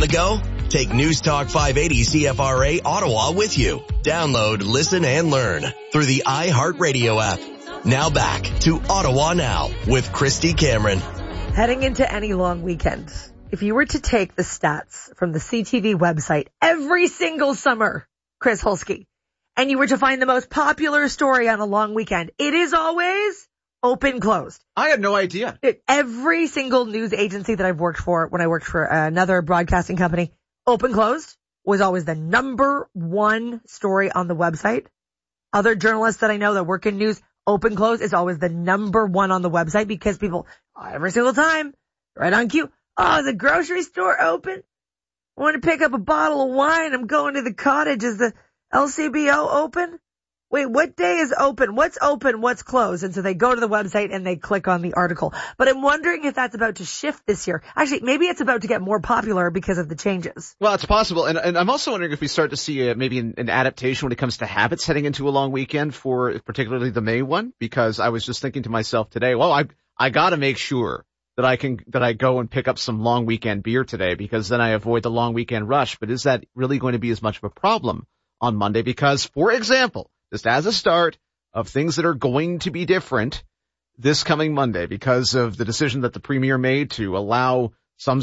the go? Take News Talk 580 CFRA Ottawa with you. Download, listen, and learn through the iHeartRadio app. Now back to Ottawa Now with Christy Cameron. Heading into any long weekend, if you were to take the stats from the CTV website every single summer, Chris Hulsky, and you were to find the most popular story on a long weekend, it is always open closed. I had no idea. Every single news agency that I've worked for, when I worked for another broadcasting company, open closed was always the number one story on the website. Other journalists that I know that work in news, open close is always the number one on the website because people, every single time, right on cue, oh, the grocery store open? I want to pick up a bottle of wine. I'm going to the cottage. Is the LCBO open? Wait, what day is open? What's open? What's closed? And so they go to the website and they click on the article. But I'm wondering if that's about to shift this year. Actually, maybe it's about to get more popular because of the changes. Well, it's possible. And I'm also wondering if we start to see maybe an adaptation when it comes to habits heading into a long weekend for particularly the May one, because I was just thinking to myself today, well, I got to make sure that I go and pick up some long weekend beer today, because then I avoid the long weekend rush. But is that really going to be as much of a problem on Monday? Because, for example, just as a start of things that are going to be different this coming Monday because of the decision that the Premier made to allow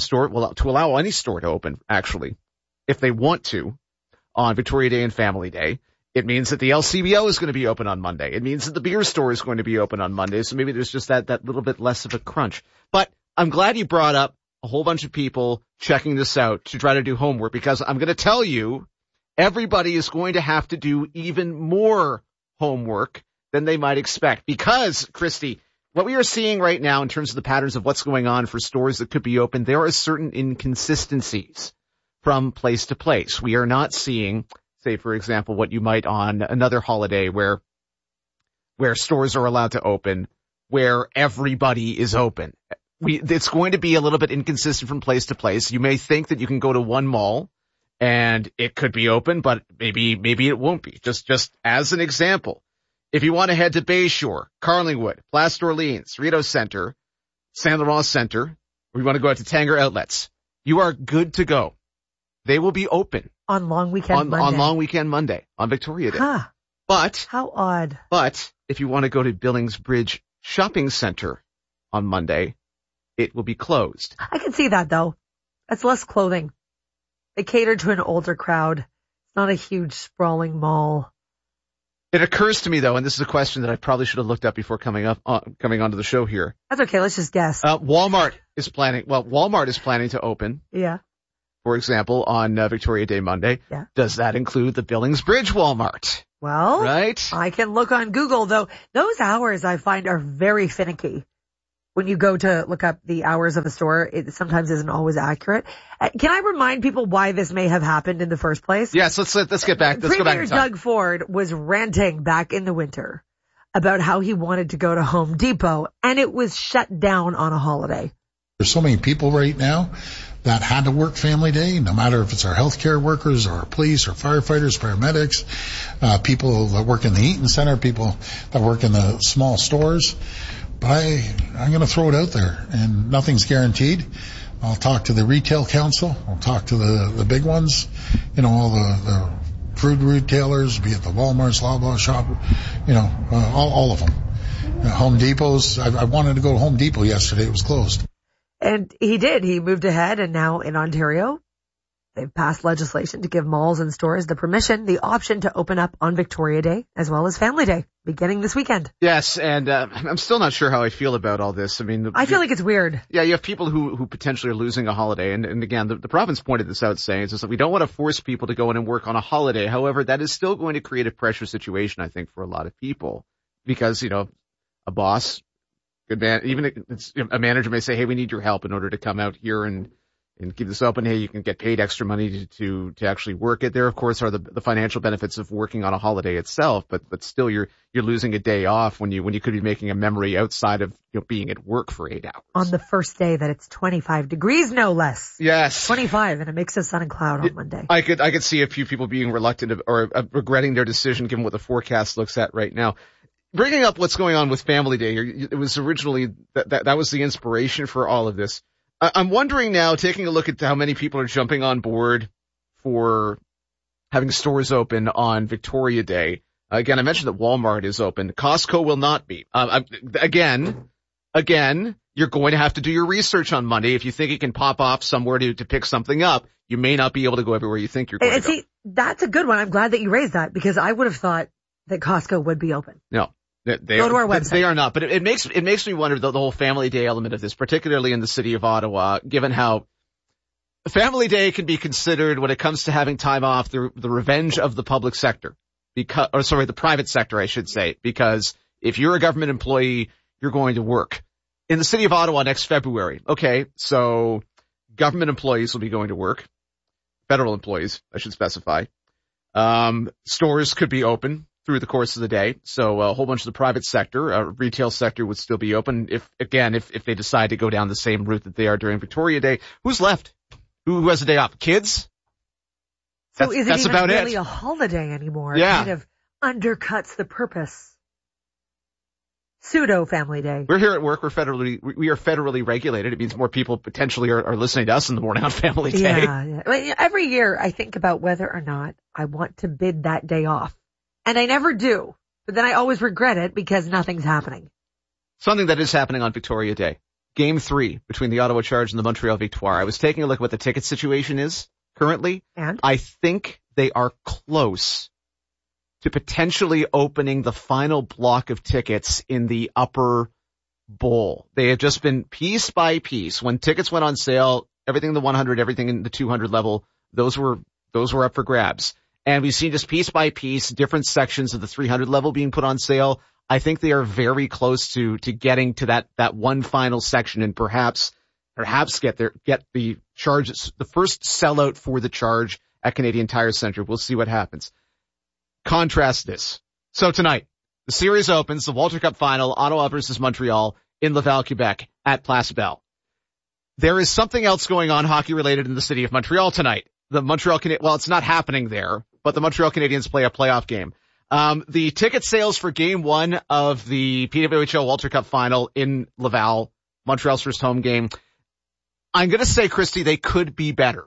to allow any store to open, actually, if they want to, on Victoria Day and Family Day. It means that the LCBO is going to be open on Monday. It means that the beer store is going to be open on Monday. So maybe there's just that little bit less of a crunch. But I'm glad you brought up a whole bunch of people checking this out to try to do homework, because I'm going to tell you, everybody is going to have to do even more homework than they might expect. Because, Christy, what we are seeing right now in terms of the patterns of what's going on for stores that could be open, there are certain inconsistencies from place to place. We are not seeing, say, for example, what you might on another holiday where stores are allowed to open, where everybody is open. It's going to be a little bit inconsistent from place to place. You may think that you can go to one mall and it could be open, but maybe it won't be. Just as an example, if you want to head to Bayshore, Carlingwood, Place d'Orleans, Rideau Centre, Saint Laurent Centre, or you want to go out to Tanger Outlets, you are good to go. They will be open on long weekend Monday. On long weekend Monday, on Victoria Day. Huh. But how odd. But if you want to go to Billings Bridge Shopping Centre on Monday, it will be closed. I can see that, though. That's less clothing. They cater to an older crowd. It's not a huge sprawling mall. It occurs to me, though, and this is a question that I probably should have looked up before coming onto the show here. That's okay. Let's just guess. Walmart is planning to open. Yeah. For example, on Victoria Day Monday. Yeah. Does that include the Billings Bridge Walmart? Well, right. I can look on Google, though. Those hours I find are very finicky. When you go to look up the hours of a store, it sometimes isn't always accurate. Can I remind people why this may have happened in the first place? Yes, let's get back. Let's go back in time. Doug Ford was ranting back in the winter about how he wanted to go to Home Depot, and it was shut down on a holiday. There's so many people right now that had to work Family Day, no matter if it's our healthcare workers or our police or firefighters, paramedics, people that work in the Eaton Center, people that work in the small stores. But I'm going to throw it out there, and nothing's guaranteed. I'll talk to the retail council. I'll talk to the big ones, all the food retailers, be it the Walmarts, Loblaw Shop, all of them. Home Depots. I wanted to go to Home Depot yesterday. It was closed. And he did. He moved ahead, and now in Ontario, they've passed legislation to give malls and stores the option to open up on Victoria Day as well as Family Day, beginning this weekend. Yes, and I'm still not sure how I feel about all this. I mean, I feel like it's weird. Yeah, you have people who potentially are losing a holiday, and again, the province pointed this out, saying it's just that we don't want to force people to go in and work on a holiday. However, that is still going to create a pressure situation, I think, for a lot of people, because a boss, good man, even a manager may say, "Hey, we need your help in order to come out here and keep this open. Hey, you can get paid extra money to actually work it." There, of course, are the financial benefits of working on a holiday itself, but still you're losing a day off when you could be making a memory outside of being at work for 8 hours. On the first day that it's 25 degrees, no less. Yes. 25 and a mix of sun and cloud on Monday. I could see a few people being reluctant or regretting their decision given what the forecast looks at right now. Bringing up what's going on with Family Day, it was originally that was the inspiration for all of this. I'm wondering now, taking a look at how many people are jumping on board for having stores open on Victoria Day. Again, I mentioned that Walmart is open. Costco will not be. Again, you're going to have to do your research on Monday. If you think it can pop off somewhere to pick something up, you may not be able to go everywhere you think you're going to go. See, that's a good one. I'm glad that you raised that because I would have thought that Costco would be open. No. Go to our website. They are not, but it makes me wonder the whole Family Day element of this, particularly in the city of Ottawa, given how Family Day can be considered when it comes to having time off the revenge of the public sector, the private sector, I should say, because if you're a government employee, you're going to work. In the city of Ottawa next February, okay, so government employees will be going to work, federal employees, I should specify. Stores could be open through the course of the day. So a whole bunch of the private sector, retail sector would still be open if they decide to go down the same route that they are during Victoria Day. Who's left? Who has a day off? Kids? So is it even really a holiday anymore? Yeah. It kind of undercuts the purpose. Pseudo Family Day. We're here at work. We are federally regulated. It means more people potentially are listening to us in the morning on Family Day. Yeah. Well, every year I think about whether or not I want to bid that day off. And I never do, but then I always regret it because nothing's happening. Something that is happening on Victoria Day. Game 3 between the Ottawa Charge and the Montreal Victoire. I was taking a look at what the ticket situation is currently. And? I think they are close to potentially opening the final block of tickets in the upper bowl. They have just been piece by piece. When tickets went on sale, everything in the 100, everything in the 200 level, those were up for grabs. And we've seen just piece by piece, different sections of the 300 level being put on sale. I think they are very close to getting to that one final section and perhaps get the Charge, the first sellout for the Charge at Canadian Tire Centre. We'll see what happens. Contrast this. So tonight, the series opens, the Walter Cup final, Ottawa versus Montreal in Laval, Quebec at Place Bell. There is something else going on hockey related in the city of Montreal tonight. The Montreal it's not happening there, but the Montreal Canadiens play a playoff game. The ticket sales for game 1 of the PWHL Walter Cup final in Laval, Montreal's first home game. I'm going to say, Christy, they could be better.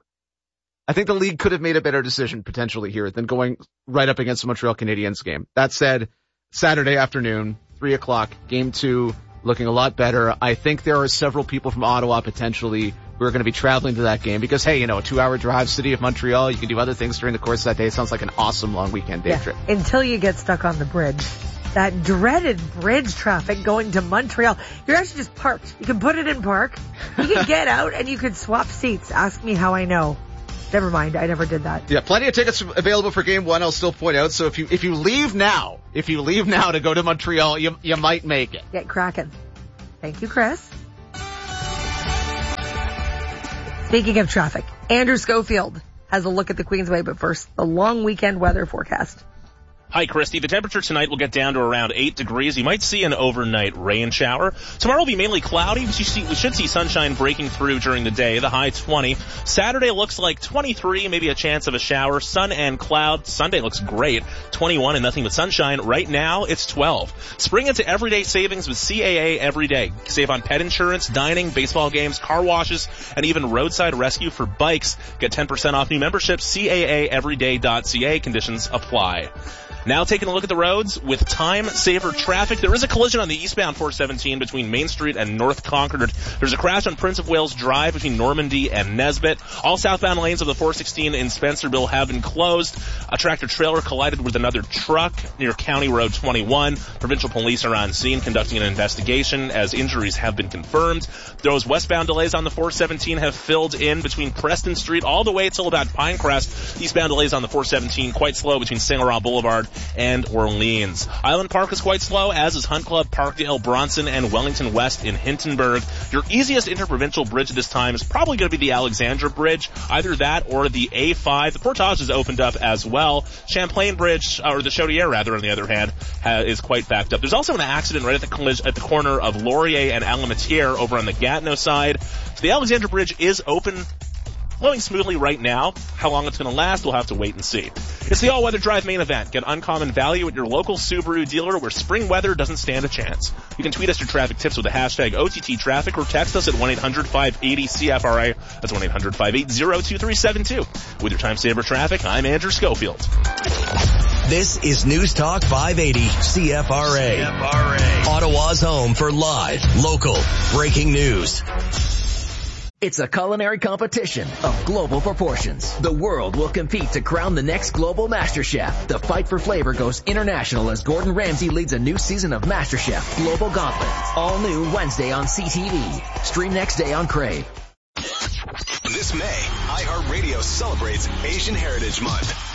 I think the league could have made a better decision potentially here than going right up against the Montreal Canadiens game. That said, Saturday afternoon, 3:00, game 2, looking a lot better. I think there are several people from Ottawa potentially who are going to be traveling to that game because, hey, a 2-hour drive, city of Montreal, you can do other things during the course of that day. It sounds like an awesome long weekend day trip. Until you get stuck on the bridge. That dreaded bridge traffic going to Montreal. You're actually just parked. You can put it in park. You can get out and you can swap seats. Ask me how I know. Never mind. I never did that. Yeah, plenty of tickets available for game 1. I'll still point out. So if you leave now to go to Montreal, you might make it. Get cracking. Thank you, Chris. Speaking of traffic, Andrew Schofield has a look at the Queensway, but first, the long weekend weather forecast. Hi, Christy. The temperature tonight will get down to around 8 degrees. You might see an overnight rain shower. Tomorrow will be mainly cloudy. We should see sunshine breaking through during the day. The high 20. Saturday looks like 23, maybe a chance of a shower. Sun and cloud. Sunday looks great. 21 and nothing but sunshine. Right now, it's 12. Spring into everyday savings with CAA every day. Save on pet insurance, dining, baseball games, car washes, and even roadside rescue for bikes. Get 10% off new memberships. CAAeveryday.ca. Conditions apply. Now taking a look at the roads with time-saver traffic. There is a collision on the eastbound 417 between Main Street and North Concord. There's a crash on Prince of Wales Drive between Normandy and Nesbitt. All southbound lanes of the 416 in Spencerville have been closed. A tractor-trailer collided with another truck near County Road 21. Provincial police are on scene conducting an investigation as injuries have been confirmed. Those westbound delays on the 417 have filled in between Preston Street all the way till about Pinecrest. Eastbound delays on the 417 quite slow between St. Laurent Boulevard and Orleans. Island Park is quite slow, as is Hunt Club, Parkdale, Bronson, and Wellington West in Hintonburg. Your easiest interprovincial bridge at this time is probably going to be the Alexandra Bridge, either that or the A5. The Portage has opened up as well. Champlain Bridge, or the Chaudière rather, on the other hand, is quite backed up. There's also an accident right at the corner of Laurier and Alametière over on the Gatineau side. So the Alexandra Bridge is open, flowing smoothly right now. How long it's going to last, we'll have to wait and see. It's the all-weather drive main event. Get uncommon value at your local Subaru dealer where spring weather doesn't stand a chance. You can tweet us your traffic tips with the hashtag OTTTraffic or text us at 1-800-580-CFRA. That's 1-800-580-2372. With your time saver traffic, I'm Andrew Schofield. This is News Talk 580 CFRA. Ottawa's home for live, local, breaking news. It's a culinary competition of global proportions. The world will compete to crown the next global MasterChef. The fight for flavor goes international as Gordon Ramsay leads a new season of MasterChef Global Gauntlet. All new Wednesday on CTV. Stream next day on Crave. This May, iHeartRadio celebrates Asian Heritage Month.